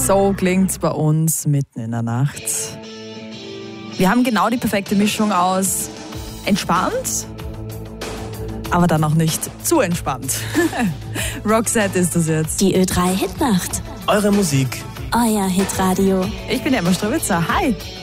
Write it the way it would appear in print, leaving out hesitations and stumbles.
So klingt's bei uns mitten in der Nacht. Wir haben genau die perfekte Mischung aus entspannt, aber dann auch nicht zu entspannt. Roxette ist das jetzt. Die Ö3 Hitnacht. Eure Musik. Euer Hitradio. Ich bin Emma Strewitzer. Hi.